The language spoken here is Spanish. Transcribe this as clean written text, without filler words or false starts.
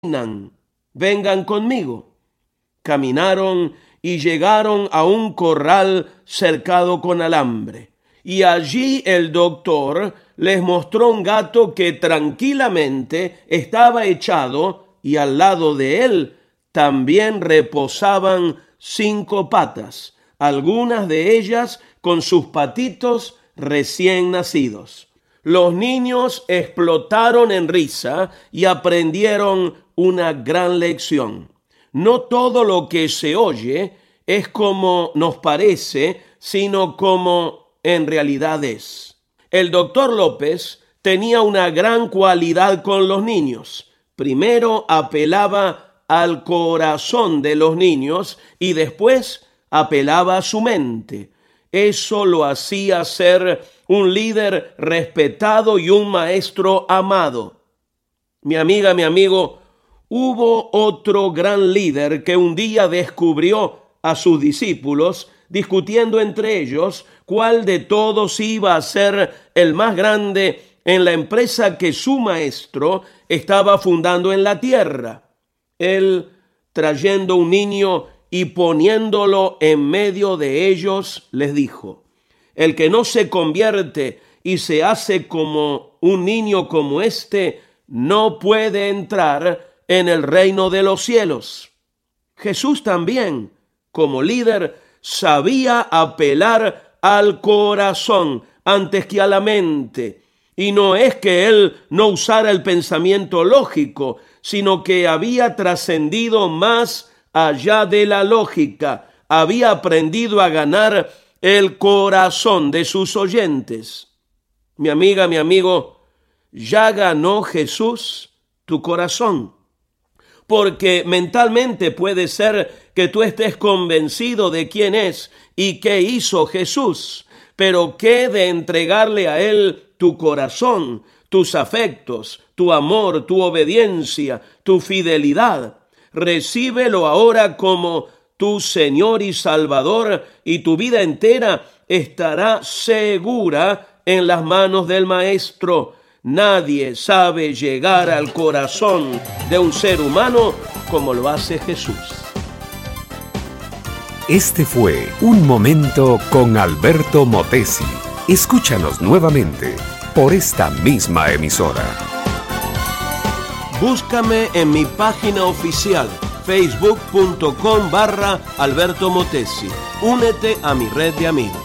vengan conmigo. Caminaron y llegaron a un corral cercado con alambre. Y allí el doctor les mostró un gato que tranquilamente estaba echado y al lado de él también reposaban 5 patas, algunas de ellas con sus patitos recién nacidos. Los niños explotaron en risa y aprendieron una gran lección. No todo lo que se oye es como nos parece, sino como en realidad es. El doctor López tenía una gran cualidad con los niños. Primero apelaba al corazón de los niños y después apelaba a su mente. Eso lo hacía ser un líder respetado y un maestro amado. Mi amiga, mi amigo, hubo otro gran líder que un día descubrió a sus discípulos discutiendo entre ellos cuál de todos iba a ser el más grande en la empresa que su maestro estaba fundando en la tierra. Él, trayendo un niño y poniéndolo en medio de ellos, les dijo: el que no se convierte y se hace como un niño como este, no puede entrar en el reino de los cielos. Jesús también, como líder, sabía apelar al corazón antes que a la mente. Y no es que él no usara el pensamiento lógico, sino que había trascendido más allá de la lógica. Había aprendido a ganar el corazón de sus oyentes. Mi amiga, mi amigo, ya ganó Jesús tu corazón. Porque mentalmente puede ser que tú estés convencido de quién es y qué hizo Jesús, pero ¿qué de entregarle a Él tu corazón, tus afectos, tu amor, tu obediencia, tu fidelidad? Recíbelo ahora como tu Señor y Salvador, y tu vida entera estará segura en las manos del Maestro. Nadie sabe llegar al corazón de un ser humano como lo hace Jesús. Este fue Un Momento con Alberto Motesi. Escúchanos nuevamente por esta misma emisora. Búscame en mi página oficial facebook.com/Alberto Motesi. Únete a mi red de amigos.